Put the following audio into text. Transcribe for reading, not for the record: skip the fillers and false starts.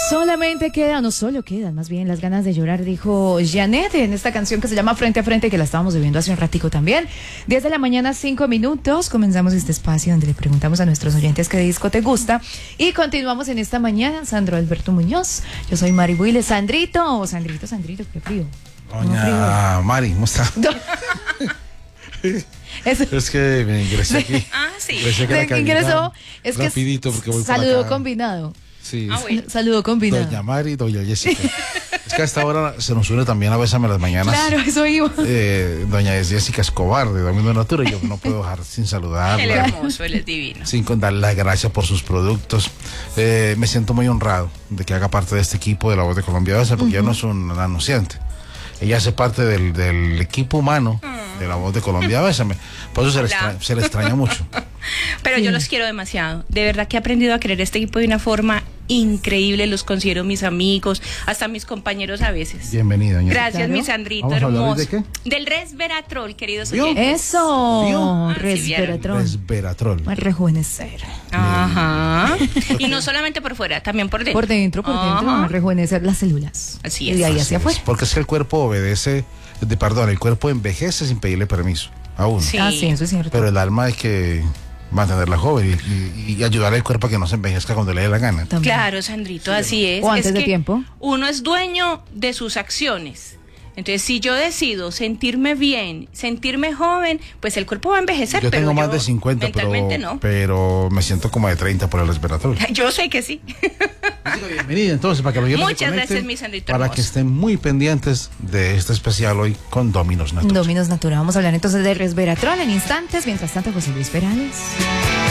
Solamente quedan, no solo quedan, más bien las ganas de llorar, dijo Janet en esta canción que se llama Frente a Frente, que la estábamos viviendo hace un ratico también. 10 de la mañana, 5 minutos, comenzamos este espacio donde le preguntamos a nuestros oyentes qué disco te gusta y continuamos en esta mañana. Sandro Alberto Muñoz, yo soy Mari Builes. Sandrito, qué frío. Doña Mari, ¿cómo está? Es que me ingresé aquí. Sí. Ingresó, es que rapidito porque voy saludo por acá. Combinado. Sí. Bueno. Saludo combinado. Doña Mari y Doña Jessica. Es que a esta hora se nos une también a Bésame las Mañanas. Claro, eso iba. Doña Jessica Escobar, de Domingo Natura, y yo no puedo dejar sin saludarla. Él es hermoso, él es divino. Sin darle las gracias por sus productos. Me siento muy honrado de que haga parte de este equipo de La Voz de Colombia Besa, porque ella no es un anunciante. Ella hace parte del equipo humano de La Voz de Colombia Bésame. Por eso se le extraña mucho. Pero yo los quiero demasiado. De verdad que he aprendido a querer este equipo de una forma increíble. Los considero mis amigos, hasta mis compañeros a veces. Bienvenida, doña. Gracias, Claro. mi Sandrito, ¿Vamos a hablar hermoso. de qué? Del resveratrol, queridos ¿Vio? oyentes. Eso, ¿Vio? resveratrol. Resveratrol. Rejuvenecer. Ajá. Y no solamente por fuera, también por dentro. Por dentro, Ajá. rejuvenecer las células. Así Y es. de ahí Así hacia es, afuera. porque es que el cuerpo obedece, el cuerpo envejece sin pedirle permiso a uno. Sí. Ah, sí, eso es cierto. Pero el alma hay que mantenerla joven y ayudar al cuerpo a que no se envejezca cuando le dé la gana. También. Claro, Sandrito, así es. O antes Es de que tiempo. Uno es dueño de sus acciones. Entonces, si yo decido sentirme bien, sentirme joven, pues el cuerpo va a envejecer. Yo pero tengo más de 50, mentalmente no. pero me siento como de 30 por el resveratrol. Yo sé que sí. Bienvenida entonces, para que lo oyentes Muchas se conecten, gracias, mi Sandrito para hermoso. que estén muy pendientes de este especial hoy con Dominos Natura. Dominos Natura. Vamos a hablar entonces de resveratrol en instantes. Mientras tanto, José Luis Perales.